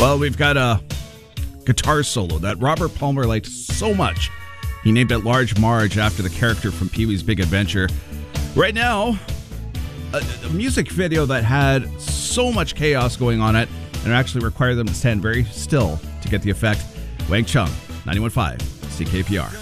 Well, we've got a guitar solo that Robert Palmer liked so much. He named it Large Marge after the character from Pee-wee's Big Adventure. Right now, a music video that had so much chaos going on it and actually required them to stand very still to get the effect. Wang Chung, 91.5 CKPR.